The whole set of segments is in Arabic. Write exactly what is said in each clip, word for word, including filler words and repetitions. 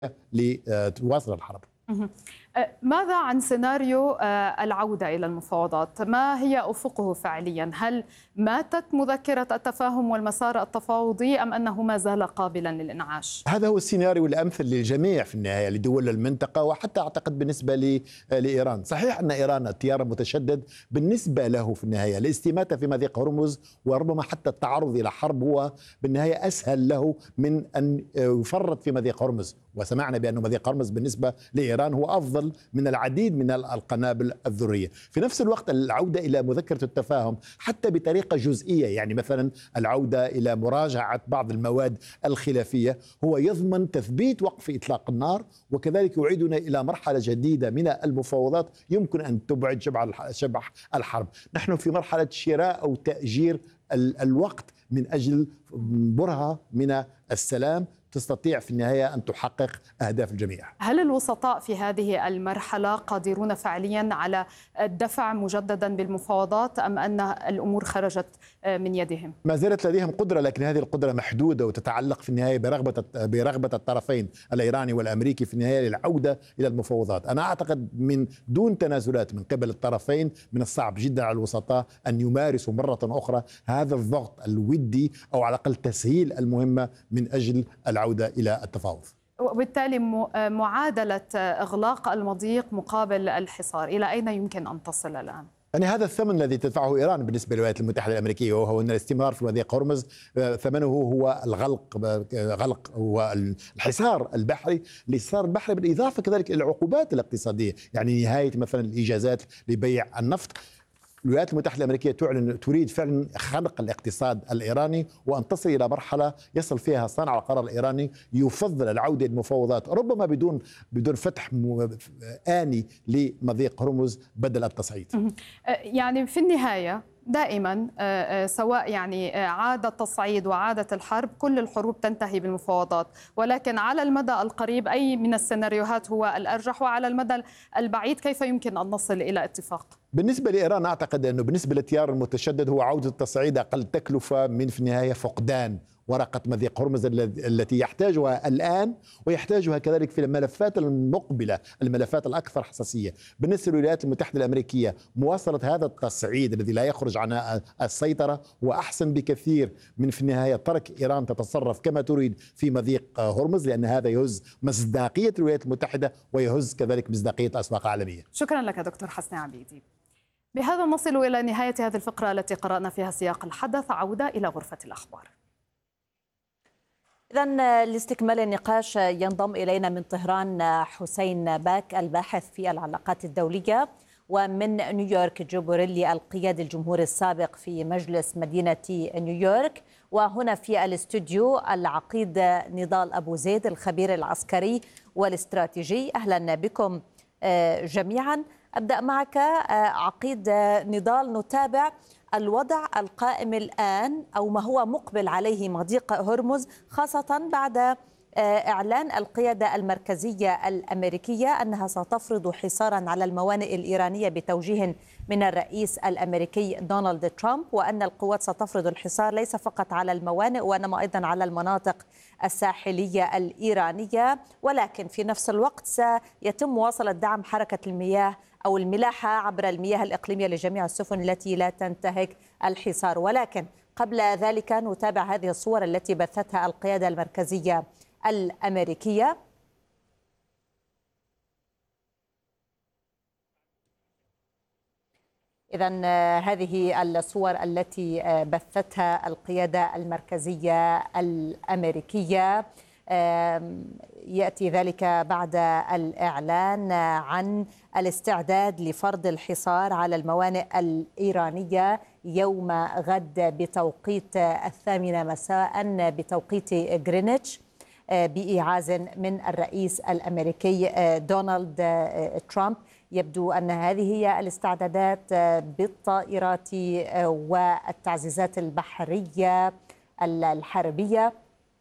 لتواصل الحرب. ماذا عن سيناريو العودة إلى المفاوضات؟ ما هي أفقه فعليا؟ هل ماتت مذكرة التفاهم والمسار التفاوضي أم أنه ما زال قابلا للإنعاش؟ هذا هو السيناريو الأمثل للجميع في النهاية، لدول المنطقة وحتى أعتقد بالنسبة لإيران. صحيح أن إيران التيار المتشدد بالنسبة له في النهاية الاستماتة في مضيق هرمز وربما حتى التعرض إلى حرب هو بالنهاية أسهل له من أن يفرط في مضيق هرمز، وسمعنا بأن مضيق هرمز بالنسبة لإيران هو أفضل من العديد من القنابل الذرية. في نفس الوقت العودة إلى مذكرة التفاهم حتى بطريقة جزئية، يعني مثلا العودة إلى مراجعة بعض المواد الخلافية، هو يضمن تثبيت وقف إطلاق النار، وكذلك يعيدنا إلى مرحلة جديدة من المفاوضات يمكن أن تبعد شبح الحرب. نحن في مرحلة شراء أو تأجير الوقت من أجل برهة من السلام تستطيع في النهاية أن تحقق أهداف الجميع. هل الوسطاء في هذه المرحلة قادرون فعليا على الدفع مجددا بالمفاوضات أم أن الأمور خرجت من يدهم؟ ما زالت لديهم قدرة، لكن هذه القدرة محدودة وتتعلق في النهاية برغبة برغبة الطرفين الإيراني والأمريكي في النهاية للعودة إلى المفاوضات. أنا أعتقد من دون تنازلات من قبل الطرفين من الصعب جدا على الوسطاء أن يمارسوا مرة أخرى هذا الضغط الودي أو على الأقل تسهيل المهمة من أجل العودة إلى التفاوض. وبالتالي معادلة إغلاق المضيق مقابل الحصار إلى أين يمكن أن تصل الآن؟ يعني هذا الثمن الذي تدفعه إيران بالنسبة للولايات المتحدة الأمريكية، وهو أن الاستمرار في مضيق هرمز ثمنه هو الغلق غلق والحصار البحري الحصار البحري بالإضافة كذلك إلى العقوبات الاقتصادية، يعني نهاية مثلا الإجازات لبيع النفط. الولايات المتحدة الأمريكية تعلن تريد فعلا خنق الاقتصاد الإيراني وأن تصل إلى مرحلة يصل فيها صانع القرار الإيراني يفضل العودة للمفاوضات ربما بدون بدون فتح آني لمضيق هرمز بدل التصعيد. يعني في النهاية دائما سواء يعني عاد التصعيد وعادت الحرب، كل الحروب تنتهي بالمفاوضات، ولكن على المدى القريب أي من السيناريوهات هو الأرجح، وعلى المدى البعيد كيف يمكن أن نصل إلى اتفاق؟ بالنسبة لإيران أعتقد أنه بالنسبة للتيار المتشدد هو عودة التصعيد أقل تكلفة من في النهاية فقدان ورقة مضيق هرمز التي يحتاجها الآن ويحتاجها كذلك في الملفات المقبلة، الملفات الأكثر حساسية. بالنسبة للولايات المتحدة الأمريكية مواصلة هذا التصعيد الذي لا يخرج عن السيطرة وأحسن بكثير من في النهاية ترك إيران تتصرف كما تريد في مضيق هرمز، لأن هذا يهز مصداقية الولايات المتحدة ويهز كذلك مصداقية الأسواق العالمية. شكرا لك دكتور حسني عبيدي. بهذا نصل إلى نهاية هذه الفقرة التي قرأنا فيها سياق الحدث. عودة إلى غرفة الأخبار. إذن لاستكمال النقاش ينضم إلينا من طهران حسين باك الباحث في العلاقات الدولية، ومن نيويورك جو بوريلي القياد الجمهوري السابق في مجلس مدينة نيويورك، وهنا في الاستوديو العقيد نضال أبو زيد الخبير العسكري والاستراتيجي. أهلا بكم جميعا. أبدأ معك عقيد نضال، نتابع الوضع القائم الآن أو ما هو مقبل عليه مضيق هرمز، خاصة بعد إعلان القيادة المركزية الأمريكية أنها ستفرض حصارا على الموانئ الإيرانية بتوجيه من الرئيس الأمريكي دونالد ترامب، وأن القوات ستفرض الحصار ليس فقط على الموانئ وإنما أيضا على المناطق الساحلية الإيرانية، ولكن في نفس الوقت سيتم مواصلة دعم حركة المياه أو الملاحة عبر المياه الإقليمية لجميع السفن التي لا تنتهك الحصار. ولكن قبل ذلك نتابع هذه الصور التي بثتها القيادة المركزية الأمريكية. إذن هذه الصور التي بثتها القيادة المركزية الأمريكية يأتي ذلك بعد الإعلان عن الاستعداد لفرض الحصار على الموانئ الإيرانية يوم غد بتوقيت الثامنة مساء بتوقيت غرينتش، بإيعاز من الرئيس الأمريكي دونالد ترامب. يبدو أن هذه هي الاستعدادات بالطائرات والتعزيزات البحرية الحربية.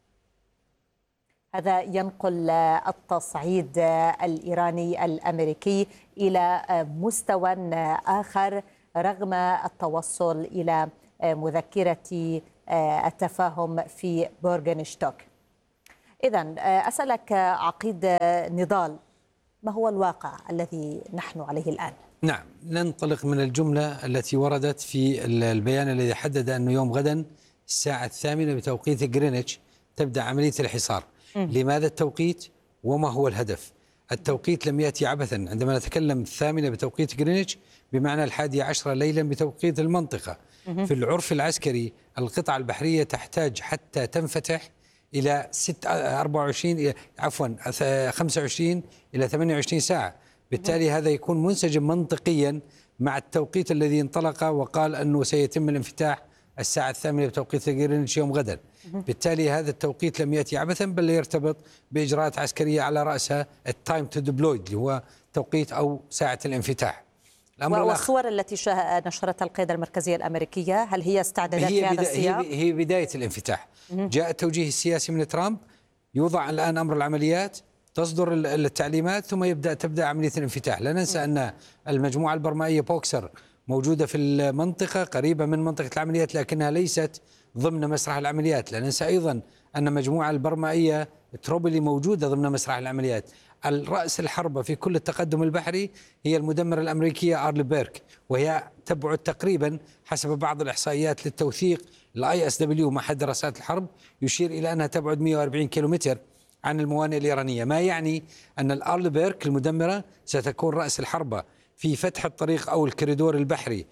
هذا ينقل التصعيد الإيراني الأمريكي إلى مستوى آخر رغم التوصل إلى مذكرة التفاهم في بورغنشتوك. إذن أسألك عقيد نضال، ما هو الواقع الذي نحن عليه الآن؟ نعم، ننطلق من الجملة التي وردت في البيان الذي حدد أنه يوم غدا الساعة الثامنة بتوقيت غرينتش تبدأ عملية الحصار. م. لماذا التوقيت وما هو الهدف؟ التوقيت لم يأتي عبثا. عندما نتكلم الثامنة بتوقيت غرينتش بمعنى الحادية عشرة ليلا بتوقيت المنطقة. م. في العرف العسكري القطعة البحرية تحتاج حتى تنفتح إلى ستة أربعة وعشرين عفوا خمسة وعشرين إلى ثمانية وعشرين ساعة. بالتالي هذا يكون منسجم منطقيا مع التوقيت الذي انطلق وقال أنه سيتم الانفتاح الساعة الثامنة بتوقيت غرينتش يوم غدا. بالتالي هذا التوقيت لم يأتي عبثا، بل يرتبط بإجراءات عسكرية على رأسها التايم تو ديبلوي اللي هو توقيت أو ساعة الانفتاح. الأمر والصور التي نشرتها القيادة المركزية الأمريكية هل هي استعدادات في هذا السياق؟ هي بداية الانفتاح. جاء التوجيه السياسي من ترامب، يوضع الآن أمر العمليات، تصدر التعليمات، ثم يبدأ تبدأ عملية الانفتاح. لا ننسى أن المجموعة البرمائية بوكسر موجودة في المنطقة قريبة من منطقة العمليات لكنها ليست ضمن مسرح العمليات. لا ننسى أيضا أن مجموعة البرمائية تروبلي موجودة ضمن مسرح العمليات. الرأس الحربة في كل التقدم البحري هي المدمرة الأمريكية أرل بيرك، وهي تبعد تقريبا حسب بعض الإحصائيات للتوثيق الاي اس دبليو معهد دراسات الحرب يشير إلى أنها تبعد مئة وأربعين كيلومتر عن الموانئ الإيرانية، ما يعني أن الأرل بيرك المدمرة ستكون رأس الحربة في فتح الطريق أو الكريدور البحري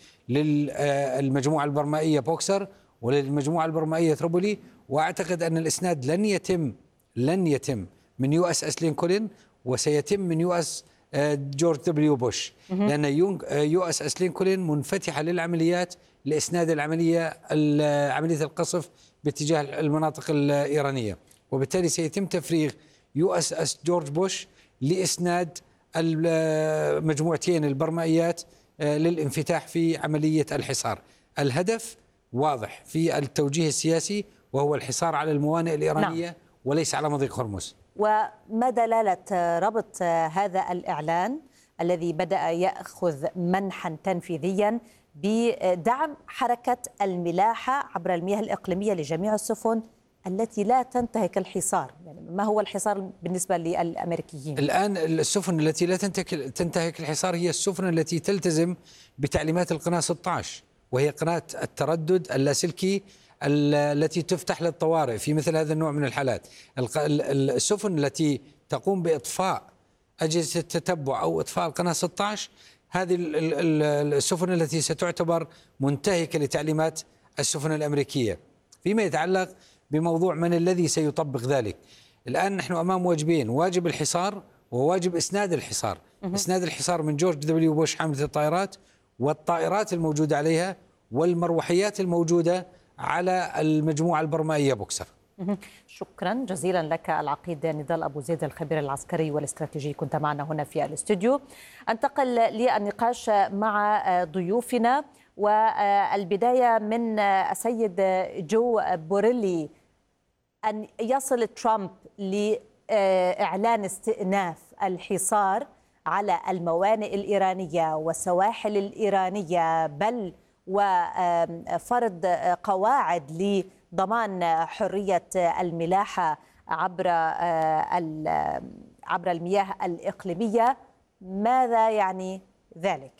للمجموعة البرمائية بوكسر وللمجموعة البرمائية تروبولي. وأعتقد أن الإسناد لن يتم لن يتم من يو اس اس لينكولن، وسيتم من يو اس جورج دبليو بوش، لأن يو اس اس لينكولن منفتحة للعمليات لإسناد العملية عملية القصف باتجاه المناطق الإيرانية، وبالتالي سيتم تفريغ يو اس اس جورج بوش لإسناد المجموعتين البرمائيات للانفتاح في عملية الحصار. الهدف واضح في التوجيه السياسي وهو الحصار على الموانئ الإيرانية. نعم. وليس على مضيق هرمز. وما دلالة ربط هذا الإعلان الذي بدأ يأخذ منحا تنفيذيا بدعم حركة الملاحة عبر المياه الإقليمية لجميع السفن التي لا تنتهك الحصار؟ يعني ما هو الحصار بالنسبة للأمريكيين؟ الآن السفن التي لا تنتهك الحصار هي السفن التي تلتزم بتعليمات القناة ستة عشر، وهي قناة التردد اللاسلكي التي تفتح للطوارئ في مثل هذا النوع من الحالات. السفن التي تقوم بإطفاء أجهزة التتبع أو إطفاء القناة ستة عشر هذه السفن التي ستعتبر منتهكة لتعليمات السفن الأمريكية. فيما يتعلق بموضوع من الذي سيطبق ذلك، الآن نحن أمام واجبين: واجب الحصار وواجب إسناد الحصار. إسناد الحصار من جورج دبليو بوش حاملة الطائرات والطائرات الموجودة عليها والمروحيات الموجودة على المجموعة البرمائية بوكسر. شكرا جزيلا لك العقيد نضال أبو زيد الخبير العسكري والاستراتيجي، كنت معنا هنا في الاستوديو. انتقل للنقاش مع ضيوفنا، والبداية من السيد جو بوريلي. أن يصل ترامب لإعلان استئناف الحصار على الموانئ الإيرانية والسواحل الإيرانية، بل وفرض قواعد لضمان حرية الملاحة عبر عبر المياه الإقليمية، ماذا يعني ذلك؟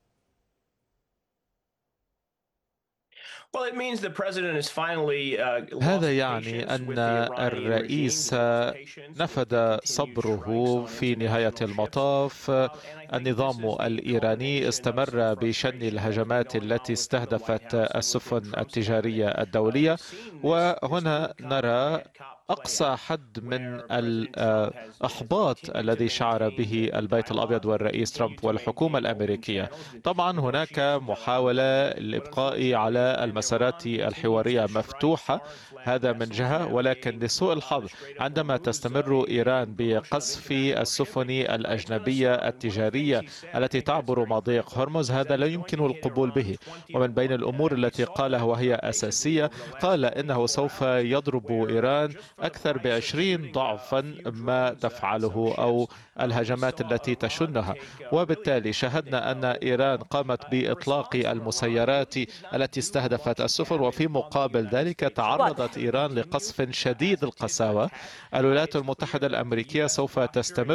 هذا يعني أن الرئيس نفد صبره في نهاية المطاف. النظام الإيراني استمر بشن الهجمات التي استهدفت السفن التجارية الدولية، وهنا نرى أقصى حد من الإحباط الذي شعر به البيت الأبيض والرئيس ترامب والحكومة الأمريكية. طبعا هناك محاولة للإبقاء على المسارات الحوارية مفتوحة، هذا من جهة، ولكن لسوء الحظ عندما تستمر إيران بقصف السفن الأجنبية التجارية التي تعبر مضيق هرمز، هذا لا يمكن القبول به. ومن بين الأمور التي قالها وهي أساسية، قال إنه سوف يضرب إيران أكثر بعشرين ضعفا ما تفعله أو الهجمات التي تشنها. وبالتالي شاهدنا أن إيران قامت بإطلاق المسيرات التي استهدفت السفن، وفي مقابل ذلك تعرضت إيران لقصف شديد القساوة. الولايات المتحدة الأمريكية سوف تستمر